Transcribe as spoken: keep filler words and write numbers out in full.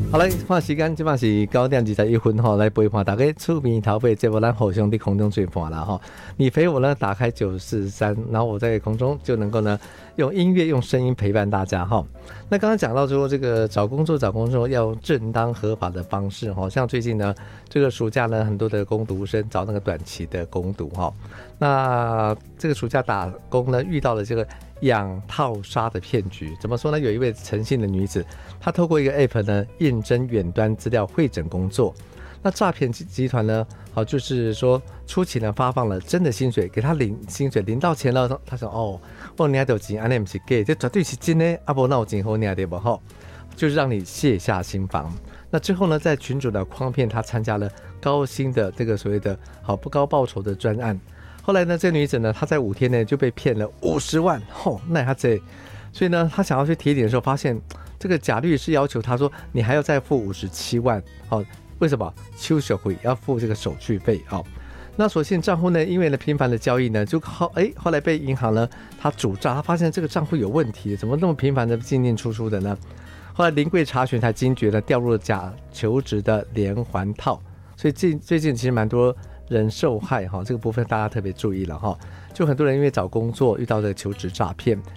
好嘞，看时间，即马是九点二十一分吼，来陪伴大家厝边头尾节目，咱互相伫空中追伴啦吼。你陪我呢，打开九四三，然后我在空中就能够呢，用音乐、用声音陪伴大家哈。那刚刚讲到说，这个找工作、找工作要正当合法的方式哈，像最近呢，这个暑假呢，很多的工读生找那个短期的工读哈。那这个暑假打工呢，遇到了这个养套杀的骗局。怎么说呢？有一位诚信的女子，她透过一个 app 呢，应征远端资料汇整工作。那诈骗集团呢，好，就是说初期呢发放了真的薪水，给他领薪水，领到钱了，他说哦，哦，你还有钱，安尼不是假，这绝对是真的，啊不，那我钱好你对不好，就是让你卸下心防。那之后呢，在群主的诓骗他参加了高薪的这个所谓的好不高报酬的专案。后来呢，这女子呢，她在五天内就被骗了五十万，吼，那她这，所以呢，她想要去提点的时候，发现这个假律师要求她说，你还要再付五十七万，好，为什么？手续费要付这个手续费，好，那所幸账户呢，因为呢频繁的交易呢，就好，哎，后来被银行呢，他主诈，他发现这个账户有问题，怎么那么频繁的进进出出的呢？后来临柜查询才惊觉呢，掉入了假求职的连环套，所以最最近其实蛮多人受害哈，这个部分大家特别注意了哈。就很多人因为找工作遇到的求职诈骗，